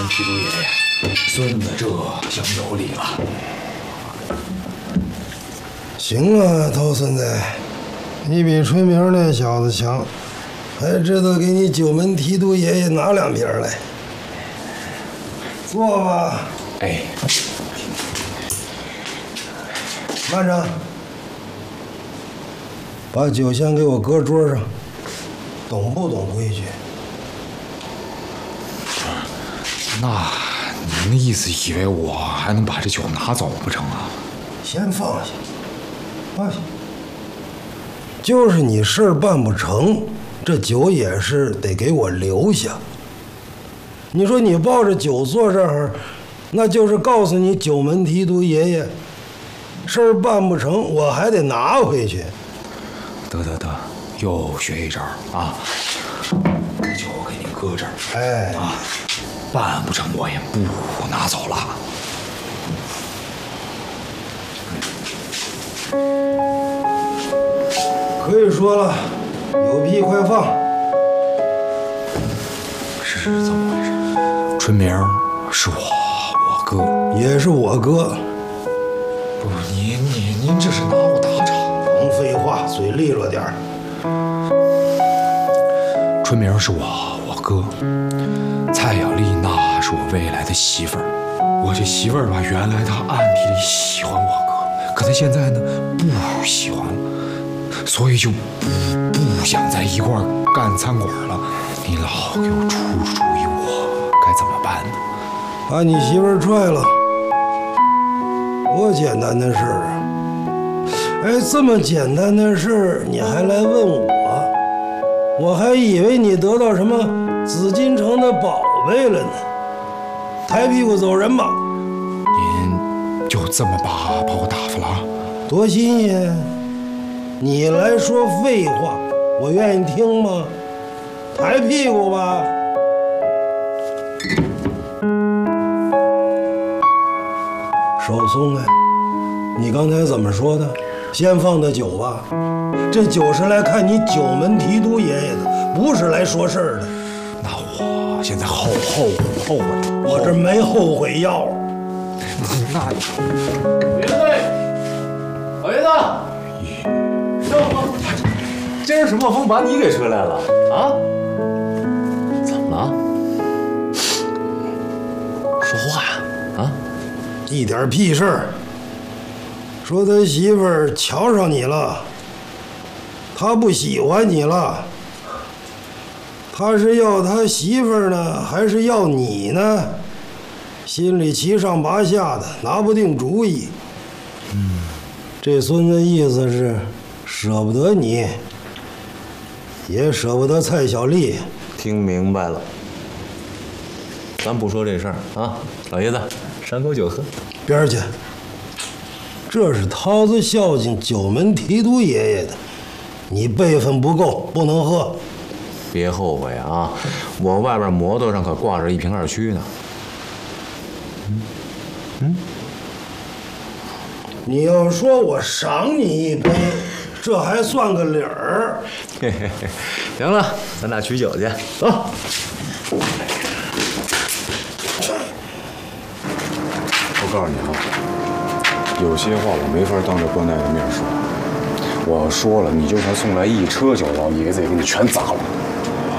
门提督爷爷，孙子这厢有礼了。 行啊，头孙子，你比春明那小子强，还知道给你九门提督爷爷拿2瓶来。坐吧。 哎， 慢着，把酒先给我搁桌上。懂不懂规矩？ 那您的意思以为我还能把这酒拿走不成啊？ 先放下，放下。就是你事儿办不成，这酒也是得给我留下。你说你抱着酒坐这儿，那就是告诉你九门提督爷爷，事儿办不成，我还得拿回去。 得，又学一招啊！这酒给你搁这儿， 哎啊，办不成我也不拿走了。 可以说了，有屁快放。 是这么回事？春明是我哥， 也是我哥。 不，您这是拿我打岔。 甭废话，嘴利落点儿。 春明是我哥，蔡雅丽娜是我未来的媳妇儿。我这媳妇儿吧，原来她暗地里喜欢我哥，可她现在呢不喜欢了，所以就不想在一块儿干餐馆了。你老给我出主意，我该怎么办呢？ 把你媳妇儿踹了，多简单的事儿啊！哎，这么简单的事儿你还来问我还以为你得到什么紫禁城的宝贝了呢。抬屁股走人吧！ 您就这么把我打发了？ 多新鲜！你来说废话，我愿意听吗？抬屁股吧！手松开！你刚才怎么说的？先放的酒吧？这酒是来看你九门提督爷爷的，不是来说事儿的。 那我现在后悔。 我这没后悔药。 那爷子，老爷子，这风，今儿什么风把你给吹来了啊？怎么了？说话呀！啊， 一点屁事儿。说他媳妇儿瞧上你了，他不喜欢你了。他是要他媳妇儿呢，还是要你呢？心里七上八下的，拿不定主意。这孙子意思是舍不得你，也舍不得蔡小丽。 听明白了。咱不说这事儿啊，老爷子，赏口酒喝。 边儿去。这是涛子孝敬九门提督爷爷的，你辈分不够，不能喝。 别后悔啊！我外边摩托上可挂着1瓶2曲呢。 你要说我赏你一杯，这还算个理儿。 嘿嘿嘿，行了，咱俩取酒去，走。 我告诉你啊，有些话我没法当着关大爷的面说，我要说了，你就算送来1车酒，老爷子也给你全砸了。